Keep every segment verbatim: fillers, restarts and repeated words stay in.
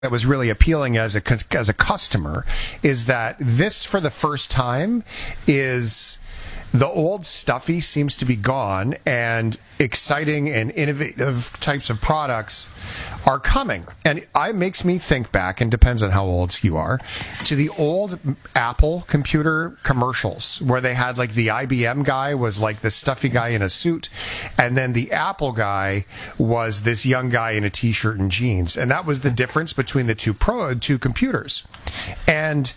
that was really appealing as a as a customer is that this, for the first time, is the old stuffy seems to be gone, and exciting and innovative types of products are coming. And it makes me think back, and depends on how old you are, to the old Apple computer commercials where they had like the I B M guy was like the stuffy guy in a suit, and then the Apple guy was this young guy in a t-shirt and jeans. And that was the difference between the two pro two computers. And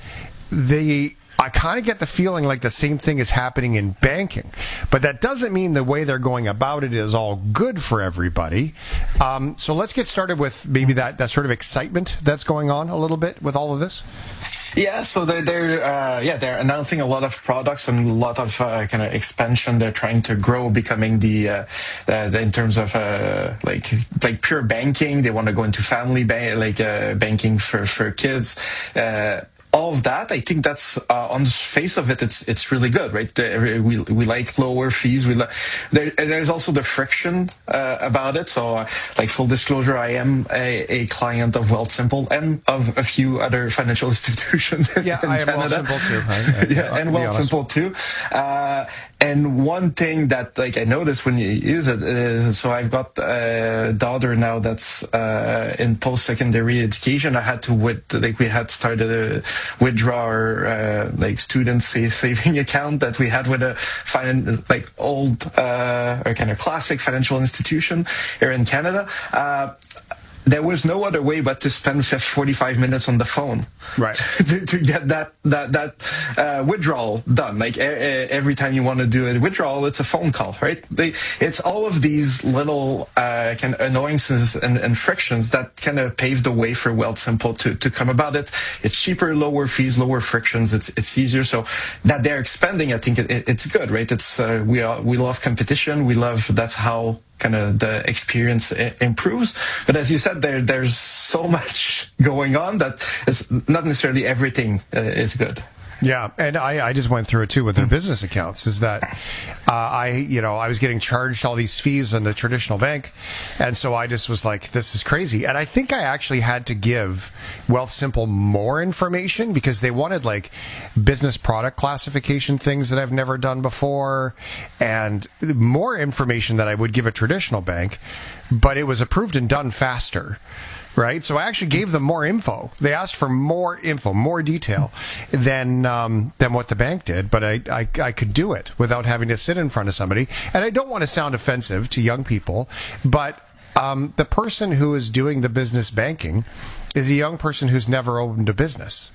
the I kind of get the feeling like the same thing is happening in banking, but that doesn't mean the way they're going about it is all good for everybody. Um, so let's get started with maybe that, that sort of excitement that's going on a little bit with all of this. Yeah, so they're, they're uh, yeah they're announcing a lot of products and a lot of uh, kind of expansion. They're trying to grow, becoming the, uh, the in terms of uh, like like pure banking. They want to go into family ba- like uh, banking for for kids. Uh, All of that, I think that's uh, on the face of it, it's it's really good, right? Uh, we we like lower fees. We li- there, there's also the friction uh, about it. So, uh, like full disclosure, I am a, a client of Wealthsimple and of a few other financial institutions in, yeah, in I am Canada. Wealthsimple too. Right? yeah, and Wealthsimple too. Uh, and one thing that like I noticed when you use it is, so I've got a daughter now that's uh, in post-secondary education. I had to with like we had started a withdraw our uh, like student saving account that we had with a fin- like old uh, or kind of classic financial institution here in Canada. Uh, there was no other way but to spend forty-five minutes on the phone, right, to, to get that that that uh, withdrawal done. Like e- every time you want to do a withdrawal, it's a phone call, right? They, it's all of these little uh, kind of annoyances and, and frictions that kind of pave the way for Wealthsimple to to come about it. It's cheaper, lower fees, lower frictions. It's it's easier. So that they're expanding, I think it, it, it's good, right? It's uh, we are we love competition. We love that's how kind of the experience improves. But as you said, there there's so much going on that it's not necessarily everything uh, is good. Yeah, and I, I just went through it too with their business accounts. Is that uh, I, you know, I was getting charged all these fees in the traditional bank, and so I just was like, "This is crazy." And I think I actually had to give Wealthsimple more information because they wanted like business product classification things that I've never done before, and more information that I would give a traditional bank. But it was approved and done faster. Right, so I actually gave them more info. They asked for more info, more detail than um, than what the bank did. But I, I I could do it without having to sit in front of somebody. And I don't want to sound offensive to young people, but um, the person who is doing the business banking is a young person who's never opened a business.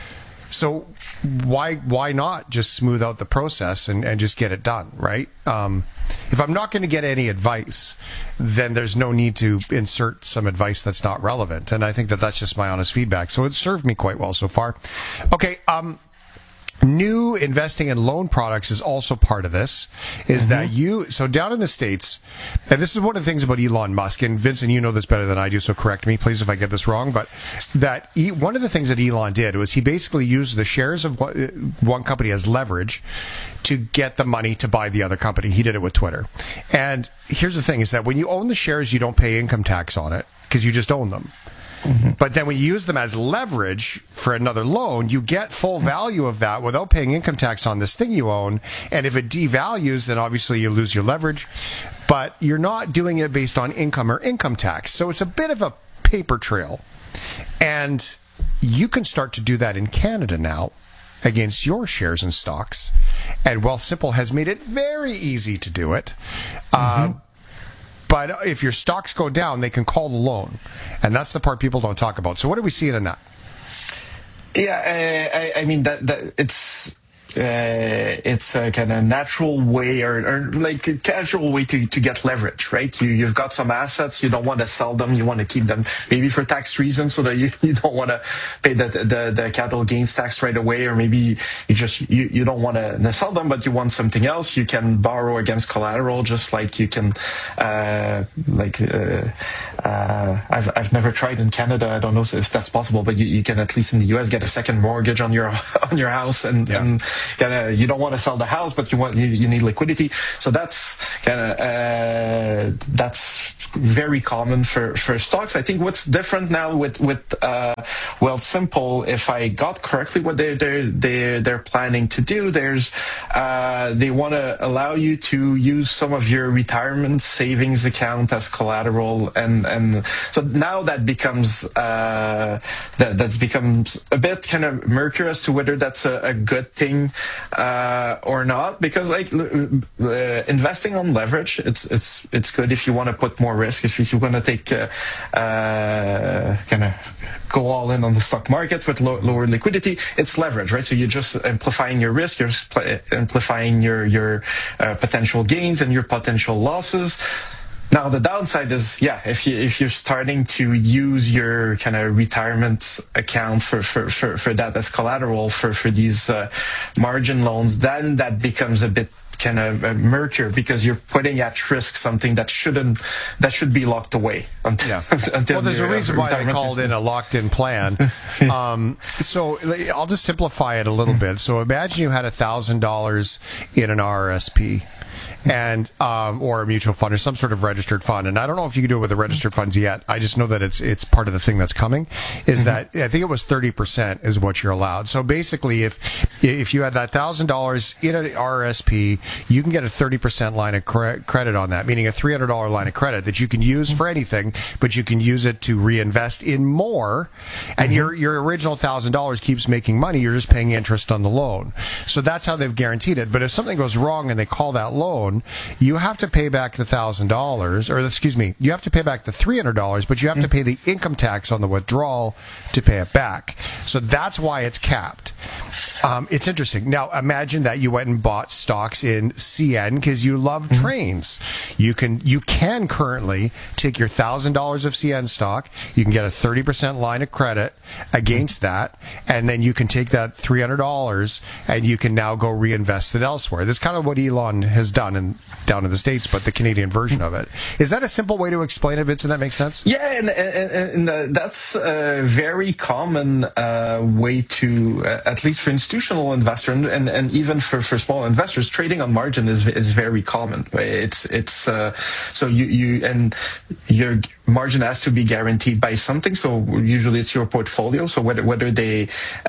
So why why not just smooth out the process and, and just get it done, right? Um, if I'm not going to get any advice, then there's no need to insert some advice that's not relevant. And I think that that's just my honest feedback. So it's served me quite well so far. Okay, um, new investing in loan products is also part of this, is mm-hmm. that you, so down in the States, and this is one of the things about Elon Musk, and Vincent, you know this better than I do, so correct me, please, if I get this wrong, but that he, one of the things that Elon did was he basically used the shares of one company as leverage to get the money to buy the other company. He did it with Twitter. And here's the thing, is that when you own the shares, you don't pay income tax on it, because you just own them. Mm-hmm. But then when you use them as leverage for another loan, you get full value of that without paying income tax on this thing you own. And if it devalues, then obviously you lose your leverage. But you're not doing it based on income or income tax. So it's a bit of a paper trail. And you can start to do that in Canada now against your shares and stocks. And Wealthsimple has made it very easy to do it. Mm-hmm. Uh, But if your stocks go down, they can call the loan. And that's the part people don't talk about. So what are we seeing in that? Yeah, I, I, I mean, that, that it's... Uh, it's a kind of natural way or, or like a casual way to, to get leverage, right? You, you've got some assets, you don't want to sell them, you want to keep them maybe for tax reasons so that you, you don't want to pay the, the, the capital gains tax right away, or maybe you just, you, you don't want to sell them, but you want something else. You can borrow against collateral, just like you can, uh, like, uh, uh, I've, I've never tried in Canada. I don't know if that's possible, but you, you can at least in the U S get a second mortgage on your, on your house and, yeah. and Kinda, you don't want to sell the house, but you want you, you need liquidity. So that's kind of uh, that's very common for, for stocks. I think what's different now with with uh, Wealthsimple, if I got correctly what they're they're they're, they're planning to do, there's uh, they want to allow you to use some of your retirement savings account as collateral, and and so now that becomes uh, that that's becomes a bit kind of murkier as to whether that's a, a good thing uh, or not, because like uh, investing on leverage, it's it's it's good if you want to put more risk, if you want to take uh, uh, kind of go all in on the stock market with low, lower liquidity. It's leverage, right? So you're just amplifying your risk, you're amplifying your your uh, potential gains and your potential losses. Now the downside is, yeah, if you if you're starting to use your kind of retirement account for for, for, for that as collateral for for these uh, margin loans, then that becomes a bit kind of uh, murkier, because you're putting at risk something that shouldn't that should be locked away until, yeah. until well there's a reason why they called in a locked-in plan. um, so I'll just simplify it a little bit. So imagine you had a thousand dollars in an R R S P and um, or a mutual fund or some sort of registered fund, and I don't know if you can do it with the registered funds yet. I just know that it's it's part of the thing that's coming. Is mm-hmm. that I think it was thirty percent is what you're allowed. So basically, if if you had that thousand dollars in an R R S P, you can get a thirty percent line of cre- credit on that, meaning a three hundred dollar line of credit that you can use for anything, but you can use it to reinvest in more, and mm-hmm. your your original thousand dollars keeps making money. You're just paying interest on the loan. So that's how they've guaranteed it. But if something goes wrong and they call that loan, you have to pay back the thousand dollars, or excuse me, you have to pay back the three hundred dollars, but you have to pay the income tax on the withdrawal to pay it back. So that's why it's capped. Um, it's interesting. Now, imagine that you went and bought stocks in C N because you love mm-hmm. trains. You can you can currently take your one thousand dollars of C N stock, you can get a thirty percent line of credit against that, and then you can take that three hundred dollars and you can now go reinvest it elsewhere. This is kind of what Elon has done in, down in the States, but the Canadian version of it. Is that a simple way to explain it, Vincent? That makes sense? Yeah, and, and, and uh, that's a very common uh, way to, uh, at least for institutional investors, and, and, and even for, for small investors, trading on margin is is very common. It's it's uh, so you you and your margin has to be guaranteed by something. So usually it's your portfolio. So whether whether they uh,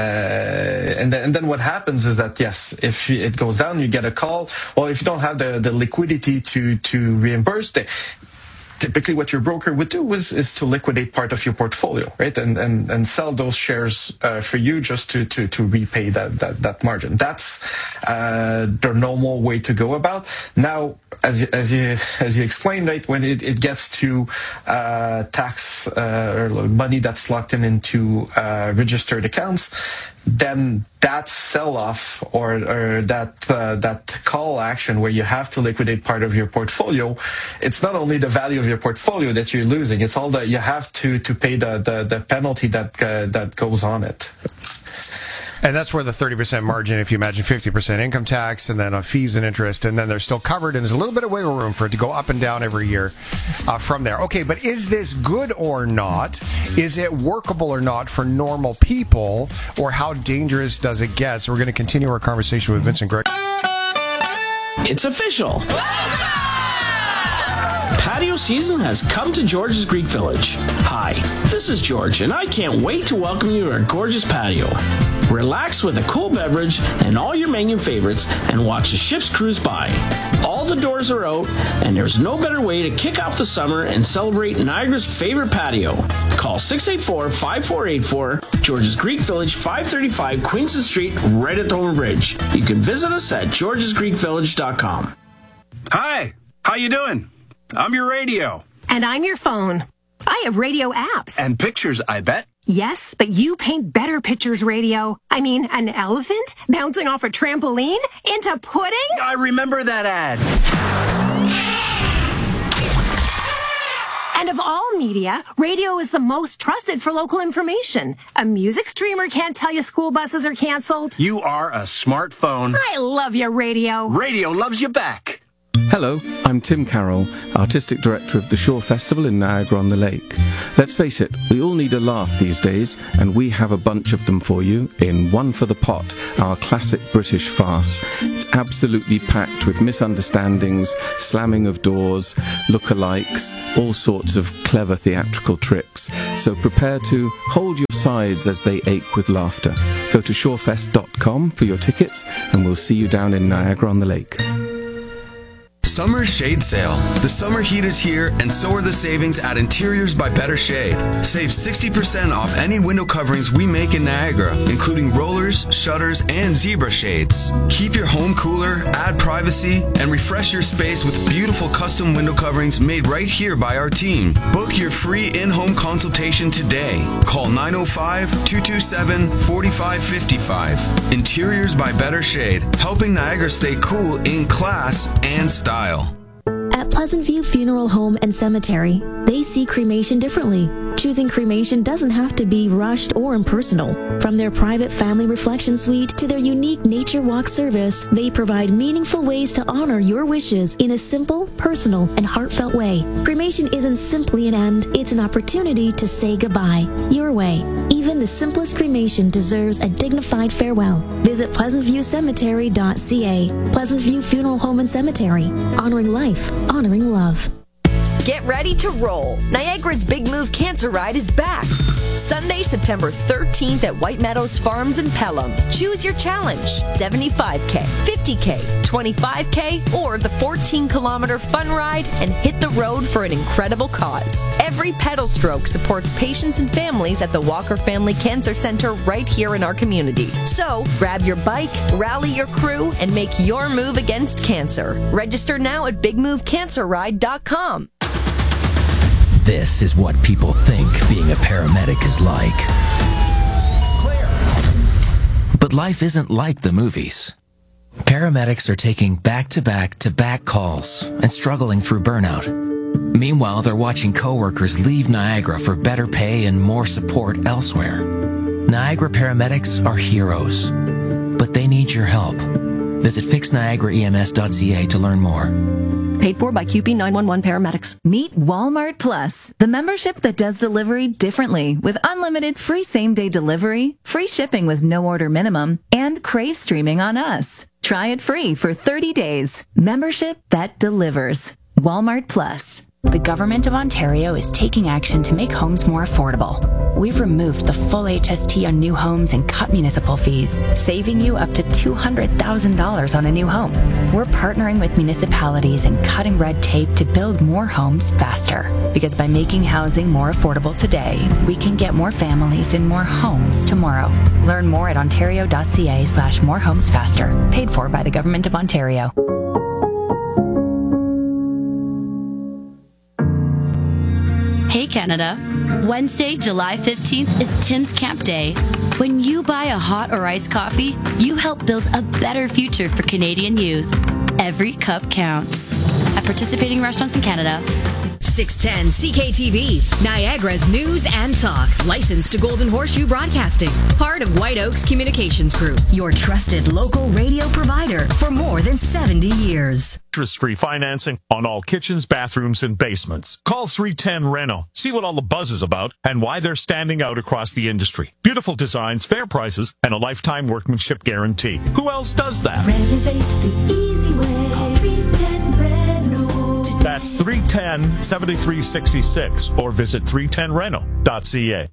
and then and then what happens is that yes, if it goes down, you get a call. Well, if you don't have the, the liquidity to to reimburse, they, typically what your broker would do is, is to liquidate part of your portfolio, right, and and, and sell those shares uh, for you just to, to, to repay that, that, that margin. That's uh, the normal way to go about. Now, as you, as you as you explained, right, when it, it gets to uh, tax uh, or money that's locked in into uh, registered accounts, then that sell-off or, or that uh, that call action where you have to liquidate part of your portfolio, it's not only the value of your portfolio that you're losing, it's all that you have to to pay the the, the penalty that uh, that goes on it. And that's where the thirty percent margin, if you imagine fifty percent income tax and then on fees and interest, and then they're still covered, and there's a little bit of wiggle room for it to go up and down every year uh, from there. Okay, but is this good or not? Is it workable or not for normal people, or how dangerous does it get? So we're going to continue our conversation with Vincent Gregg. It's official. Patio season has come to George's Greek Village. Hi, this is George, and I can't wait to welcome you to our gorgeous patio. Relax with a cool beverage and all your menu favorites and watch the ships cruise by. All the doors are out, and there's no better way to kick off the summer and celebrate Niagara's favorite patio. Call six eight four, five four eight four, George's Greek Village, five thirty-five Queenston Street, right at Thornton Bridge. You can visit us at georges greek village dot com. Hi, how you doing? I'm your radio. And I'm your phone. I have radio apps. And pictures, I bet. Yes, but you paint better pictures, radio. I mean, an elephant bouncing off a trampoline into pudding? I remember that ad. And of all media, radio is the most trusted for local information. A music streamer can't tell you school buses are canceled. You are a smartphone. I love you, radio. Radio loves you back. Hello, I'm Tim Carroll, Artistic Director of the Shore Festival in Niagara-on-the-Lake. Let's face it, we all need a laugh these days, and we have a bunch of them for you in One for the Pot, our classic British farce. It's absolutely packed with misunderstandings, slamming of doors, lookalikes, all sorts of clever theatrical tricks. So prepare to hold your sides as they ache with laughter. Go to shorefest dot com for your tickets, and we'll see you down in Niagara-on-the-Lake. Summer Shade Sale. The summer heat is here, and so are the savings at Interiors by Better Shade. Save sixty percent off any window coverings we make in Niagara, including rollers, shutters, and zebra shades. Keep your home cooler, add privacy, and refresh your space with beautiful custom window coverings made right here by our team. Book your free in-home consultation today. Call nine oh five, two two seven, four five five five. Interiors by Better Shade, helping Niagara stay cool in class and style. At Pleasant View Funeral Home and Cemetery, they see cremation differently. Choosing cremation doesn't have to be rushed or impersonal. From their private family reflection suite to their unique nature walk service, they provide meaningful ways to honor your wishes in a simple, personal, and heartfelt way. Cremation isn't simply an end, it's an opportunity to say goodbye, your way. Even the simplest cremation deserves a dignified farewell. Visit pleasant view cemetery dot c a. Pleasant View Funeral Home and Cemetery. Honoring life, honoring love. Get ready to roll. Niagara's Big Move Cancer Ride is back. Sunday, September thirteenth at White Meadows Farms in Pelham. Choose your challenge. seventy-five K, fifty K, twenty-five K, or the fourteen kilometer fun ride and hit the road for an incredible cause. Every pedal stroke supports patients and families at the Walker Family Cancer Center right here in our community. So, grab your bike, rally your crew, and make your move against cancer. Register now at big move cancer ride dot com. This is what people think being a paramedic is like. Clear. But life isn't like the movies. Paramedics are taking back-to-back-to-back calls and struggling through burnout. Meanwhile, they're watching coworkers leave Niagara for better pay and more support elsewhere. Niagara paramedics are heroes, but they need your help. Visit fix niagara e m s dot c a to learn more. Paid for by Q P nine one one Paramedics. Meet Walmart Plus, the membership that does delivery differently with unlimited free same-day delivery, free shipping with no order minimum, and Crave streaming on us. Try it free for thirty days. Membership that delivers. Walmart Plus. The Government of Ontario is taking action to make homes more affordable. We've removed the full H S T on new homes and cut municipal fees, saving you up to two hundred thousand dollars on a new home. We're partnering with municipalities and cutting red tape to build more homes faster. Because by making housing more affordable today, we can get more families in more homes tomorrow. Learn more at ontario.ca slash more homes faster. Paid for by the Government of Ontario. Hey Canada, Wednesday, July fifteenth is Tim's Camp Day. When you buy a hot or iced coffee, you help build a better future for Canadian youth. Every cup counts. At participating restaurants in Canada. six ten C K T V, Niagara's news and talk. Licensed to Golden Horseshoe Broadcasting. Part of White Oaks Communications Group. Your trusted local radio provider for more than seventy years. Interest-free financing on all kitchens, bathrooms, and basements. Call three ten Reno. See what all the buzz is about and why they're standing out across the industry. Beautiful designs, fair prices, and a lifetime workmanship guarantee. Who else does that? Renovate the easy way. Call three ten Reno. That's three ten, seventy-three sixty-six or visit three ten reno dot c a.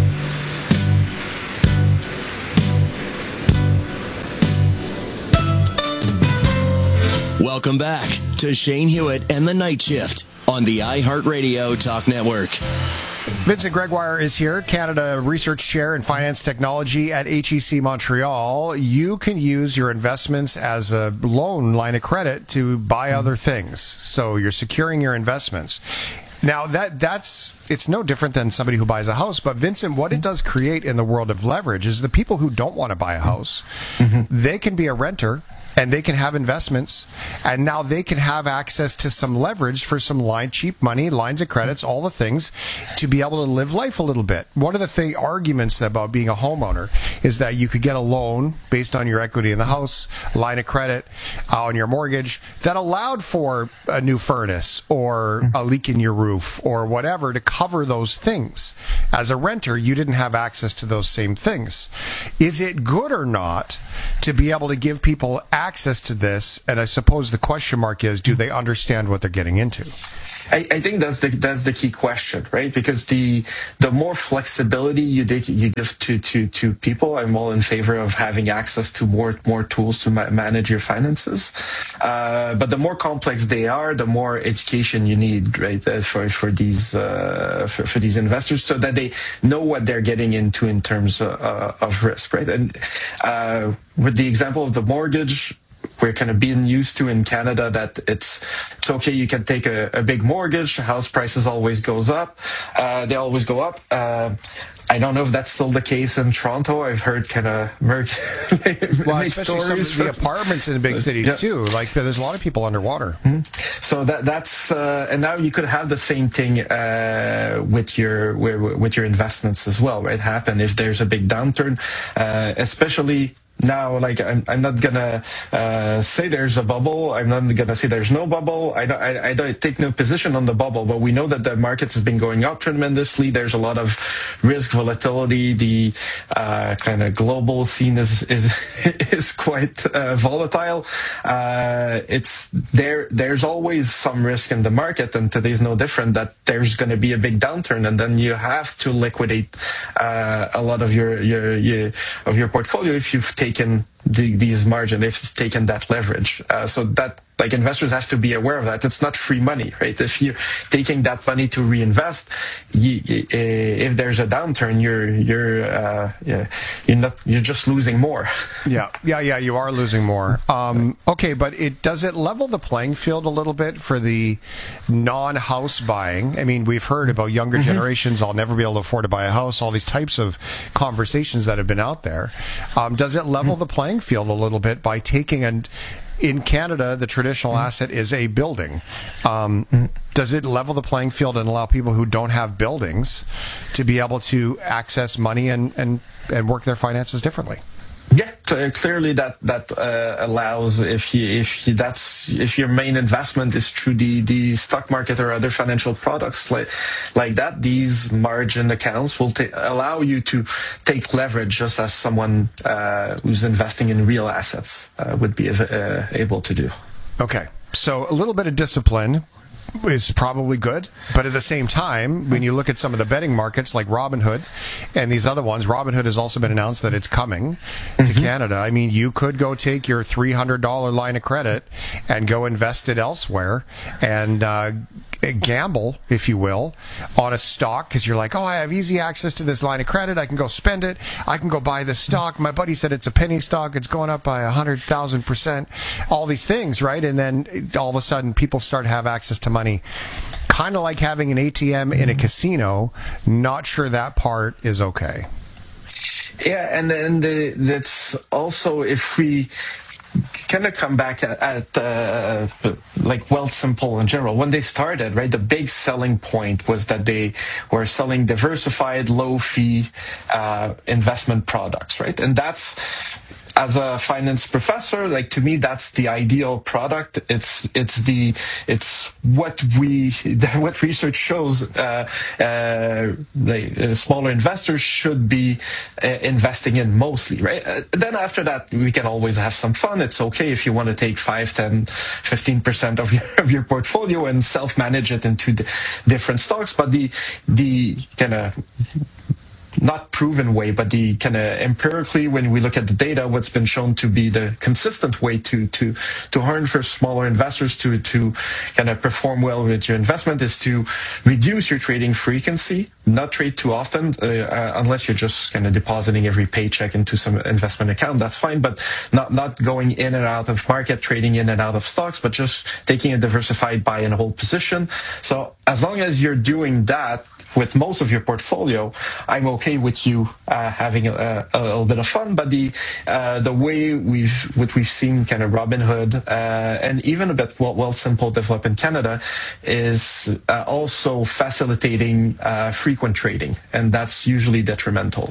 Welcome back to Shane Hewitt and the Night Shift on the iHeartRadio Talk Network. Vincent Gregoire is here, Canada Research Chair in Finance Technology at H E C Montreal. You can use your investments as a loan line of credit to buy other things. So you're securing your investments. Now, that that's it's no different than somebody who buys a house. But, Vincent, what it does create in the world of leverage is the people who don't want to buy a house, mm-hmm. they can be a renter and they can have investments, and now they can have access to some leverage for some line, cheap money, lines of credits, all the things to be able to live life a little bit. One of the thing, arguments about being a homeowner is that you could get a loan based on your equity in the house, line of credit uh, on your mortgage that allowed for a new furnace or a leak in your roof or whatever to cover those things. As a renter, you didn't have access to those same things. Is it good or not to be able to give people access to this? And I suppose the question mark is, do they understand what they're getting into? I, I think that's the that's the key question, right? Because the the more flexibility you dig, you give to, to, to people, I'm all in favor of having access to more more tools to ma- manage your finances. Uh, but the more complex they are, the more education you need, right, uh, for for these uh, for, for these investors, so that they know what they're getting into in terms of, uh, of risk, right? And uh, with the example of the mortgage, we're kind of being used to in Canada that it's it's okay, you can take a, a big mortgage, house prices always goes up, uh, they always go up. Uh, I don't know if that's still the case in Toronto. I've heard kind of murky well, especially stories some of the apartments in the big cities yeah. too. Like there's a lot of people underwater. Mm-hmm. So that that's uh, and now you could have the same thing uh, with your with, with your investments as well, right? Happen if there's a big downturn, uh, especially. Now, like I'm, I'm not gonna uh, say there's a bubble. I'm not gonna say there's no bubble. I don't, I, I don't take no position on the bubble, but we know that the market has been going up tremendously. There's a lot of risk volatility. The uh, kind of global scene is is is quite uh, volatile. Uh, it's there. There's always some risk in the market, and today's no different. That there's going to be a big downturn, and then you have to liquidate uh, a lot of your your, your of your portfolio if you've taken taken the, these margin, if it's taken that leverage. Uh, so that, like, investors have to be aware of that. It's not free money, right? If you're taking that money to reinvest, you, you, if there's a downturn, you're you're uh, yeah, you're not you're just losing more. Yeah, yeah, yeah. You are losing more. Um, okay, but it does it level the playing field a little bit for the non-house buying? I mean, we've heard about younger mm-hmm. generations. I'll never be able to afford to buy a house. All these types of conversations that have been out there. Um, does it level mm-hmm. the playing field a little bit by taking and in Canada, the traditional asset is a building. Um, does it level the playing field and allow people who don't have buildings to be able to access money and, and, and work their finances differently? Yeah, clearly that that uh, allows if you if you, that's if your main investment is through the, the stock market or other financial products like like that, these margin accounts will ta- allow you to take leverage just as someone uh, who's investing in real assets uh, would be uh, able to do. Okay, so a little bit of discipline is probably good, but at the same time, when you look at some of the betting markets like Robinhood and these other ones, Robinhood has also been announced that it's coming mm-hmm. to Canada. I mean, you could go take your three hundred dollars line of credit and go invest it elsewhere and uh, gamble, if you will, on a stock because you're like, oh, I have easy access to this line of credit. I can go spend it. I can go buy this stock. My buddy said it's a penny stock. It's going up by one hundred thousand percent. All these things, right? And then all of a sudden, people start to have access to money. Kind of like having an A T M in a casino. Not sure that part is okay. Yeah, and then the, that's also if we kind of come back at, at uh, like Wealthsimple in general. When they started, right, the big selling point was that they were selling diversified, low-fee uh, investment products, right? And that's, as a finance professor, like to me, that's the ideal product. It's it's the it's what we what research shows. Uh, uh, like, uh, smaller investors should be uh, investing in mostly, right? Uh, then after that, we can always have some fun. It's okay if you want to take five, ten, fifteen percent of your of your portfolio and self-manage it into d- different stocks. But the the kind of not proven way, but the kind of empirically, when we look at the data, what's been shown to be the consistent way to to to earn for smaller investors to to kind of perform well with your investment is to reduce your trading frequency not trade too often, uh, uh, unless you're just kind of depositing every paycheck into some investment account. That's fine, but not not going in and out of market, trading in and out of stocks, but just taking a diversified buy and hold position. So as long as you're doing that with most of your portfolio, I'm okay with you uh, having a, a little bit of fun. But the uh, the way we've what we've seen kind of Robinhood uh, and even a bit well, Wealthsimple develop in Canada is uh, also facilitating uh, frequent trading, and that's usually detrimental.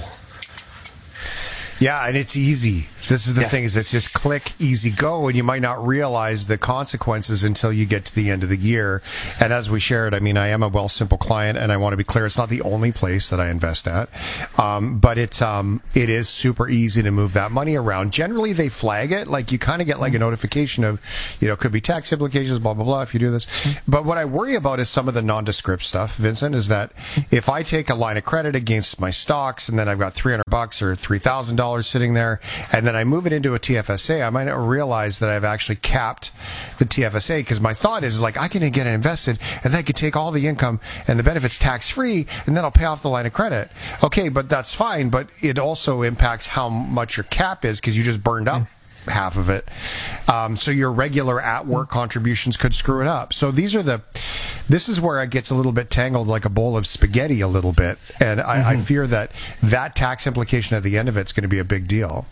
Yeah, and it's easy. This is the yeah. thing, is it's just click, easy, go, and you might not realize the consequences until you get to the end of the year. And as we shared, I mean, I am a Wealthsimple client, and I want to be clear, it's not the only place that I invest at, um, but it's um, it is super easy to move that money around. Generally, they flag it, like you kind of get like a notification of, you know, could be tax implications, blah, blah, blah, if you do this. But what I worry about is some of the nondescript stuff, Vincent, is that if I take a line of credit against my stocks, and then I've got three hundred bucks or three thousand dollars sitting there, and then I move it into a T F S A, I might not realize that I've actually capped the T F S A, because my thought is like, I can get it invested and then I can take all the income and the benefits tax free, and then I'll pay off the line of credit. Okay, but that's fine, but it also impacts how much your cap is, because you just burned up half of it. Um, so your regular at work contributions could screw it up. So these are the, this is where it gets a little bit tangled like a bowl of spaghetti a little bit. And I, mm-hmm. I fear that that tax implication at the end of it's going to be a big deal.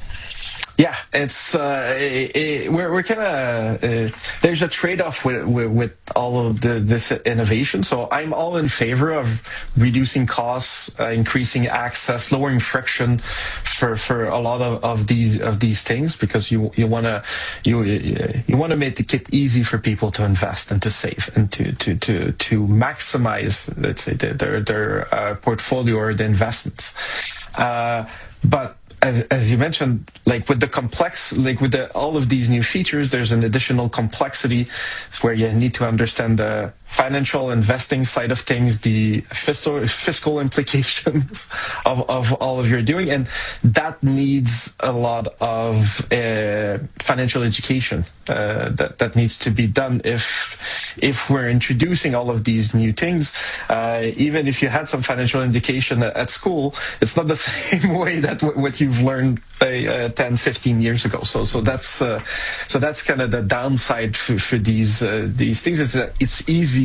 Yeah, it's uh, it, it, we're we're kind of uh, there's a trade-off with, with with all of the this innovation. So I'm all in favor of reducing costs, uh, increasing access, lowering friction for, for a lot of, of these of these things, because you you want to you you want to make it easy for people to invest and to save and to to to to maximize, let's say, their their, their uh, portfolio or the investments, uh, but. As, as you mentioned, like with the complex, like with the, all of these new features, there's an additional complexity where you need to understand the financial investing side of things, the fiscal, fiscal implications of, of all of your doing. And that needs a lot of uh, financial education uh, that, that needs to be done if, if we're introducing all of these new things. Uh, even if you had some financial education at, at school, it's not the same way that w- what you've learned uh, ten, fifteen years ago. So, so that's, uh, so that's kind of the downside for, for these, uh, these things, is that it's easy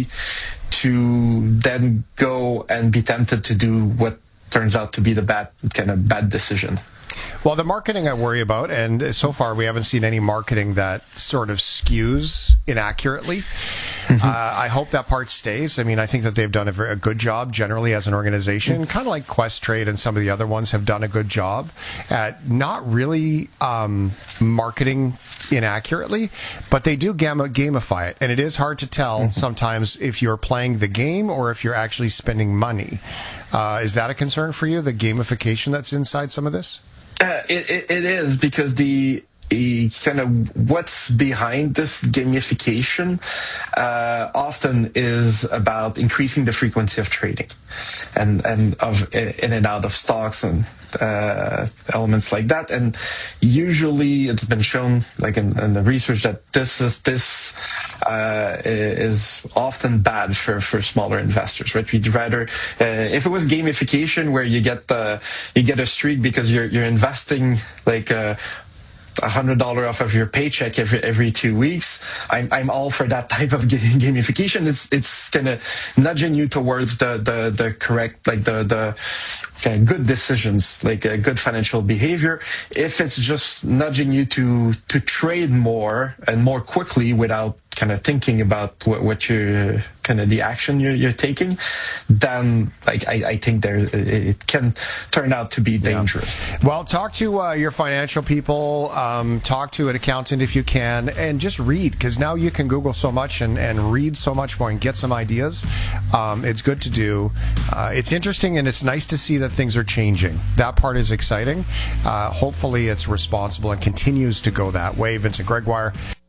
to then go and be tempted to do what turns out to be the bad kind of bad decision. Well, the marketing I worry about, and so far we haven't seen any marketing that sort of skews inaccurately. Mm-hmm. Uh, I hope that part stays. I mean, I think that they've done a, very, a good job generally as an organization, mm-hmm. kind of like Questrade and some of the other ones have done a good job at not really um, marketing inaccurately, but they do gamma, gamify it. And it is hard to tell mm-hmm. sometimes if you're playing the game or if you're actually spending money. Uh, is that a concern for you, the gamification that's inside some of this? Uh, it, it, it is, because the kind of what's behind this gamification uh, often is about increasing the frequency of trading and and of in and out of stocks and uh, elements like that. And usually it's been shown, like in, in the research, that this is this uh, is often bad for, for smaller investors, right? We'd rather uh, if it was gamification where you get the you get a streak because you're you're investing like uh, a hundred dollar off of your paycheck every every two weeks. I'm I'm all for that type of gamification. It's it's kind of nudging you towards the the the correct, like the the kind of good decisions, like a good financial behavior. If it's just nudging you to to trade more and more quickly without kind of thinking about what, what you're kind of the action you're, you're taking, then like I, I think there it can turn out to be dangerous. Yeah. Well, talk to uh, your financial people, um, talk to an accountant if you can, and just read, because now you can Google so much and, and read so much more and get some ideas. Um, it's good to do. Uh, it's interesting, and it's nice to see that things are changing. That part is exciting. Uh, hopefully it's responsible and continues to go that way. Vincent Gregoire.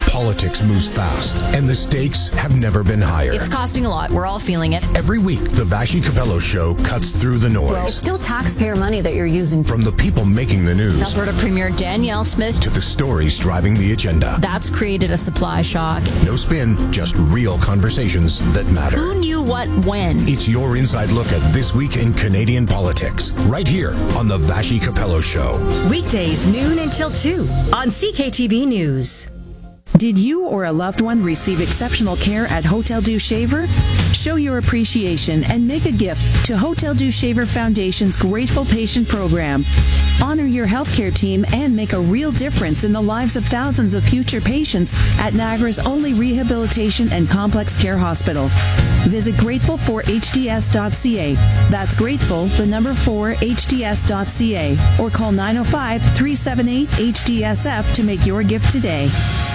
Politics moves fast, and the stakes have never been higher. It's costing a lot. We're all feeling it. Every week, the Vashi Capello Show cuts through the noise. Well, it's still taxpayer money that you're using. From the people making the news. Alberta Premier Danielle Smith. To the stories driving the agenda. That's created a supply shock. No spin, just real conversations that matter. Who knew what when? It's your inside look at this week in Canadian politics, right here on the Vashi Capello Show. Weekdays, noon until two on C K T B News. Did you or a loved one receive exceptional care at Hotel du Shaver? Show your appreciation and make a gift to Hotel du Shaver Foundation's Grateful Patient Program. Honor your healthcare team and make a real difference in the lives of thousands of future patients at Niagara's only rehabilitation and complex care hospital. Visit grateful for h d s dot c a. That's grateful, the number four, h d s dot c a. Or call nine oh five, three seven eight, H D S F to make your gift today.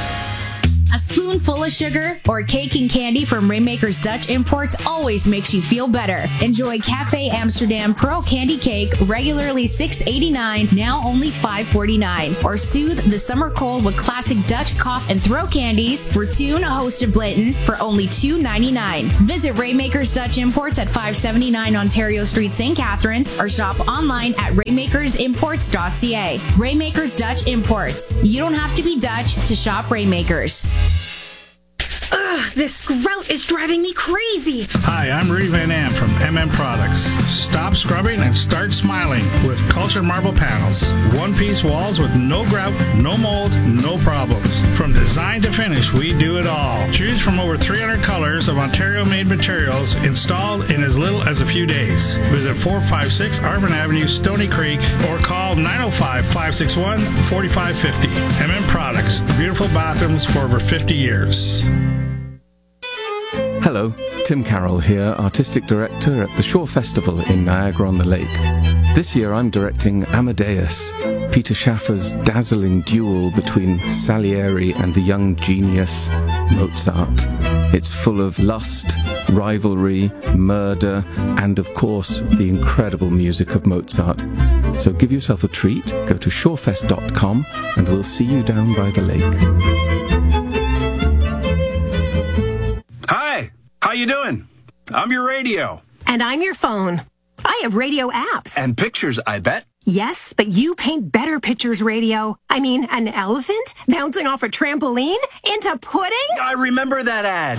A spoonful of sugar or cake and candy from Rainmaker's Dutch Imports always makes you feel better. Enjoy Cafe Amsterdam Pearl Candy Cake, regularly six dollars and eighty-nine cents, now only five dollars and forty-nine cents. Or soothe the summer cold with classic Dutch cough and throat candies, Fortune Hosted Blinton, for only two dollars and ninety-nine cents. Visit Rainmaker's Dutch Imports at five seventy-nine Ontario Street, Saint Catharines, or shop online at rainmakers imports dot c a. Rainmaker's Dutch Imports. You don't have to be Dutch to shop Rainmakers. Ugh, this grout is driving me crazy. Hi, I'm Rudy Van Am from M M Products. Stop scrubbing and start smiling with Cultured Marble Panels. One-piece walls with no grout, no mold, no problems. From design to finish, we do it all. Choose from over three hundred colors of Ontario-made materials installed in as little as a few days. Visit four five six Arvin Avenue, Stony Creek, or call nine oh five, five six one, four five five oh. M M Products. Beautiful bathrooms for over fifty years. Hello, Tim Carroll here, Artistic Director at the Shore Festival in Niagara-on-the-Lake. This year I'm directing Amadeus, Peter Schaffer's dazzling duel between Salieri and the young genius Mozart. It's full of lust, rivalry, murder, and of course the incredible music of Mozart. So give yourself a treat, go to shorefest dot com and we'll see you down by the lake. Hi, how you doing? I'm your radio. And I'm your phone. I have radio apps. And pictures, I bet. Yes, but you paint better pictures, radio. I mean, an elephant bouncing off a trampoline into pudding? I remember that ad.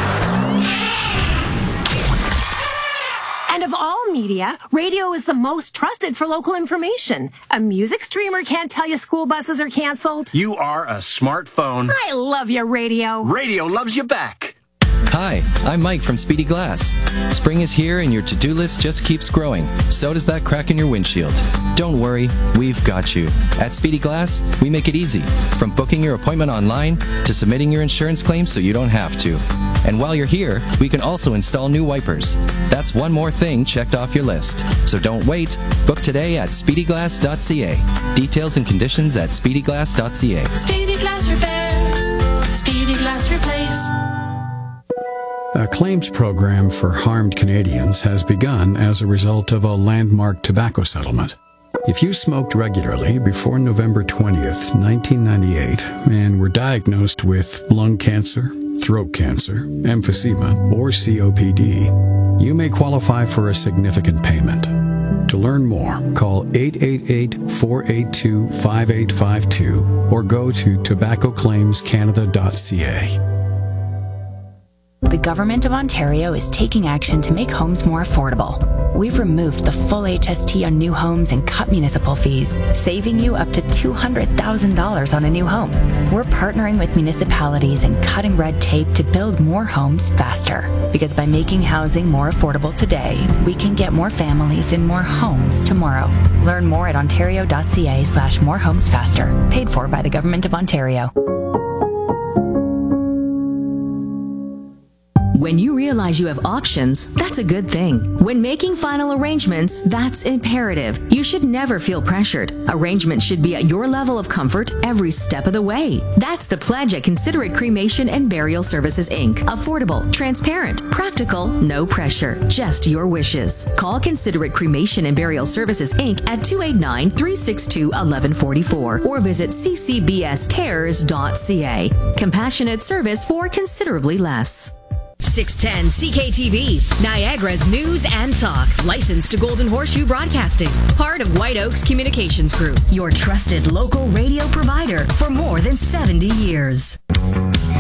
And of all media, radio is the most trusted for local information. A music streamer can't tell you school buses are canceled. You are a smartphone. I love your radio. Radio loves you back. Hi, I'm Mike from Speedy Glass. Spring is here and your to-do list just keeps growing. So does that crack in your windshield. Don't worry, we've got you. At Speedy Glass, we make it easy. From booking your appointment online to submitting your insurance claim so you don't have to. And while you're here, we can also install new wipers. That's one more thing checked off your list. So don't wait. Book today at speedy glass dot c a. Details and conditions at speedy glass dot c a. Speedy Glass Repair. Speedy Glass Replace. A claims program for harmed Canadians has begun as a result of a landmark tobacco settlement. If you smoked regularly before November twentieth, nineteen ninety-eight, and were diagnosed with lung cancer, throat cancer, emphysema, or C O P D, you may qualify for a significant payment. To learn more, call eight eight eight, four eight two, five eight five two or go to tobacco claims canada dot c a. The Government of Ontario is taking action to make homes more affordable. We've removed the full H S T on new homes and cut municipal fees, saving you up to two hundred thousand dollars on a new home. We're partnering with municipalities and cutting red tape to build more homes faster. Because by making housing more affordable today, we can get more families in more homes tomorrow. Learn more at ontario dot c a slash more homes faster. Paid for by the Government of Ontario. When you realize you have options, that's a good thing. When making final arrangements, that's imperative. You should never feel pressured. Arrangements should be at your level of comfort every step of the way. That's the pledge at Considerate Cremation and Burial Services, Incorporated. Affordable, transparent, practical, no pressure, just your wishes. Call Considerate Cremation and Burial Services, Incorporated at two eight nine, three six two, one one four four or visit c c b s cares dot c a. Compassionate service for considerably less. six ten C K T V, Niagara's news and talk. Licensed to Golden Horseshoe Broadcasting. Part of White Oaks Communications Group. Your trusted local radio provider for more than seventy years.